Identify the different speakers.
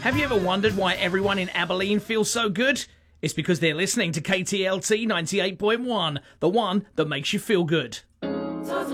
Speaker 1: Have you ever wondered why everyone in Abilene feels so good? It's because they're listening to KTLT 98.1, the one that makes you feel good.